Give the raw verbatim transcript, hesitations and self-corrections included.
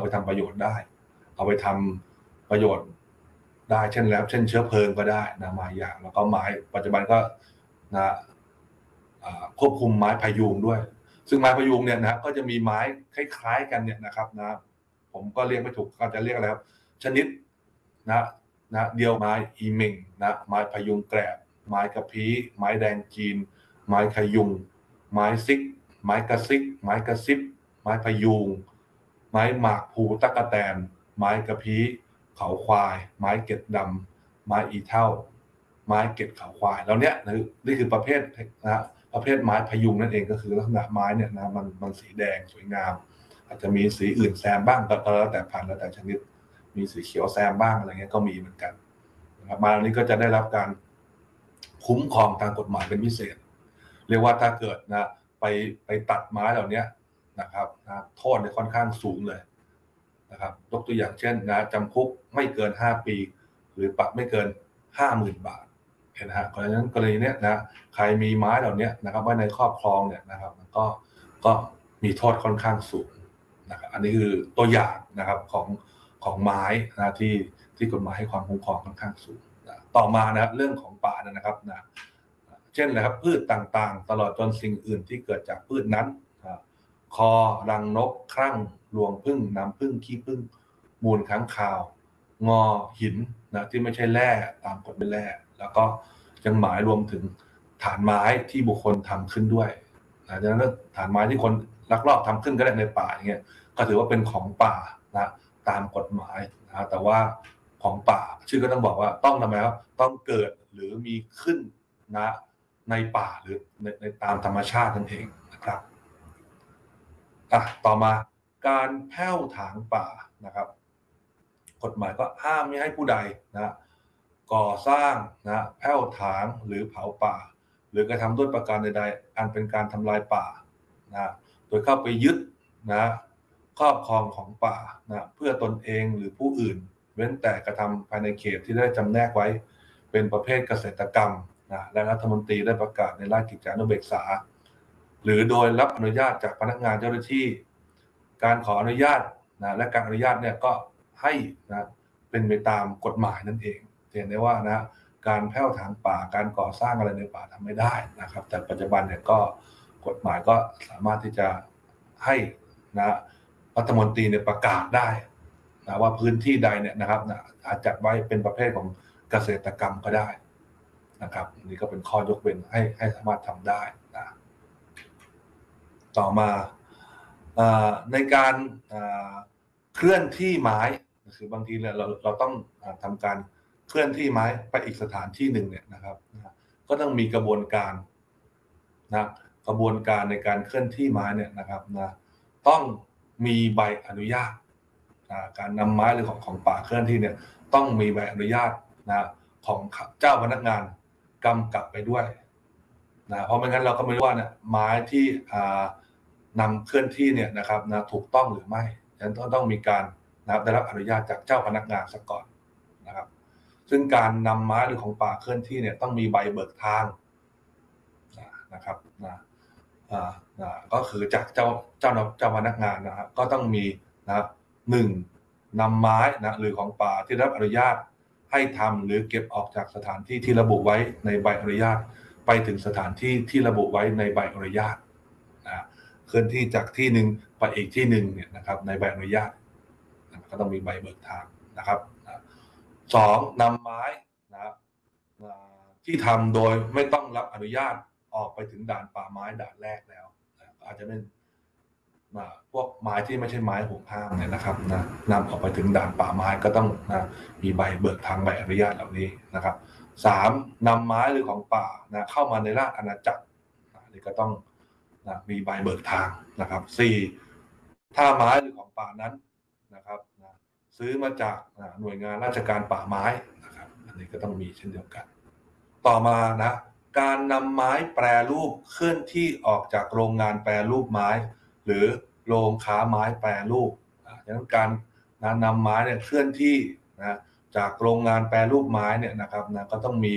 ไปทำประโยชน์ได้เอาไปทำประโยชน์ได้เช่นแล้วเช่นเชื้อเพลิงก็ได้นะไม้ยางแล้วก็ไม้ปัจจุบันก็นะควบคุมไม้พยุงด้วยซึ่งไม้พยุงเนี่ยนะก็จะมีไม้คล้ายๆกันเนี่ยนะครับนะผมก็เรียกไม่ถูกก็จะเรียกอะไรครับชนิดนะนะเดียวไม้อีเมงนะไม้พยุงแกรบไม้กระพี้ไม้แดงจีนไม้ขยุงไม้ซิกไม้กระซิกไม้กระซิบไม้พยุงไม้หมากภูตะกะแตนไม้กระพี้เขาควายไม้เกล็ดดำไม้อีเท่าไม้เกล็ดเขาควายแล้วเนี้ยนี่คือประเภทนะประเภทไม้พยุงนั่นเองก็คือลักษณะไม้เนี่ยนะมันมันสีแดงสวยงามอาจจะมีสีอื่นแซมบ้างก็แล้วแต่พันธุ์แล้วแต่ชนิดมีสีเขียวแซมบ้างอะไรเงี้ยก็มีเหมือนกันนะครับไม้เหล่านี้ก็จะได้รับการคุ้มครองทางกฎหมายเป็นพิเศษเรียกว่าถ้าเกิดนะไปไปตัดไม้เหล่านี้นะครับนะโทษเนี่ยค่อนข้างสูงเลยนะครับยกตัวอย่างเช่นนะจำคุกไม่เกินห้าปีหรือปรับไม่เกิน ห้าหมื่น บาทเห็นไหมฮะเพราะฉะนั้นกรณีเนี้ยนะใครมีไม้เหล่านี้นะครับไว้ในครอบครองเนี่ยนะครับก็ก็มีโทษค่อนข้างสูงนะครับอันนี้คือตัวอย่างนะครับของของไม้นะที่ที่กฎหมายให้ความคุ้มครองค่อนข้างสูงนะต่อมานะครับเรื่องของป่านะครับนะเช่นนะครับพืชต่างๆตลอดจนสิ่งอื่นที่เกิดจากพืชนั้นคอรังนกครั่งรวงผึ้งน้ำผึ้งขี้ผึ้งมูลค้างคาวงอหินนะที่ไม่ใช่แร่ตามกฎเป็นแร่แล้วก็ยังหมายรวมถึงฐานไม้ที่บุคคลทำขึ้นด้วยนะดังนั้นฐานไม้ที่คนลักลอบทำขึ้นก็ได้ในป่าอย่างเงี้ยก็ถือว่าเป็นของป่านะตามกฎหมายนะแต่ว่าของป่าชื่อก็ต้องบอกว่าต้องทำไมครับต้องเกิดหรือมีขึ้นนะในป่าหรือในในตามธรรมชาตินั่นเองนะครับอ่ะต่อมาการแผ่วถางป่านะครับกฎหมายก็ห้ามไม่ให้ผู้ใดนะก่อสร้างนะแผ่วถางหรือเผาป่าหรือกระทำด้วยประการใดๆอันเป็นการทำลายป่านะโดยเข้าไปยึดนะครอบครองของป่านะเพื่อตนเองหรือผู้อื่นเว้นแต่กระทำภายในเขตที่ได้จำแนกไว้เป็นประเภทเกษตรกรรมนะและรัฐมนตรีได้ประกาศในราชกิจจานุเบกษาหรือโดยรับอนุญาตจากพนักงานเจ้าหน้าที่การขออนุญาตนะและการอนุญาตเนี่ยก็ให้นะเป็นไปตามกฎหมายนั่นเองเห็นได้ว่านะการแผ่วถางป่าการก่อสร้างอะไรในป่าทำไม่ได้นะครับแต่ปัจจุบันเนี่ยก็กฎหมายก็สามารถที่จะให้นะรัฐมนตรีเนี่ยประกาศได้นะว่าพื้นที่ใดเนี่ยนะครับนะอาจจัดไว้เป็นประเภทของเกษตรกรรมก็ได้นะครับนี่ก็เป็นข้อยกเว้นให้ให้สามารถทำได้นะต่อมาในการเคลื่อนที่ไม้คือบางทีเนี่ยเราเราต้องทำการเคลื่อนที่ไม้ไปอีกสถานที่หนึ่งเนี่ยนะครับก็ต้องมีกระบวนการนะกระบวนการในการเคลื่อนที่ไม้เนี่ยนะครับนะต้องมีใบอนุญาตการนำไม้หรือของของป่าเคลื่อนที่เนี่ยต้องมีใบอนุญาตนะของเจ้าพนักงานกำกับไปด้วยนะเพราะไม่งั้นเราก็ไม่รู้ว่าเนี่ยไม้ที่นำเคลื่อนที่เนี่ยนะครับนะถูกต้องหรือไม่ฉะนั้นต้องต้องมีการนะครับได้รับอนุญาตจากเจ้าพนักงานซะก่อนนะครับซึ่งการนำไม้หรือของป่าเคลื่อนที่เนี่ยต้องมีใบเบิกทางนะครับนะก็คือจากเจ้าเจ้าเจ้าพนักงานนะครับก็ต้องมีนะครับหนึ่งนำไม้นะหรือของป่าที่ได้รับอนุญาตให้ทำหรือเก็บออกจากสถานที่ที่ระบุไว้ในใบอนุญาตไปถึงสถานที่ที่ระบุไว้ในใบอนุญาตนะเคลื่อนที่จากที่หนึ่งไปอีกที่หนึ่งเนี่ยนะครับในใบอนุญาตก็ต้องมีใบเบิกทางนะครับสองนำไม้นะครับที่ทำโดยไม่ต้องรับอนุญาตออกไปถึงด่านป่าไม้ด่านแรกแล้วอาจจะเป็นพวกไม้ที่ไม่ใช่ไม้ห่วงห้ามเนี่ยนะครับนะนำออกไปถึงด่านป่าไม้ก็ต้องนะมีใบเบิกทางใบอนุญาตเหล่านี้นะครับสามนำไม้หรือของป่านะเข้ามาในราชอาณาจักรนี่ก็ต้องนะมีใบเบิกทางนะครับสี่ถ้าไม้หรือของป่านั้นนะครับนะซื้อมาจากหน่วยงานราชการป่าไม้นะครับอันนี้ก็ต้องมีเช่นเดียวกันต่อมานะการนำไม้แปรรูปเคลื่อนที่ออกจากโรงงานแปรรูปไม้หรือโรงค้าไม้แปรรูปดังนั้นการนะนำไม้เนี่ยเคลื่อนที่นะจากโรงงานแปรรูปไม้เนี่ยนะครับนะก็ต้องมี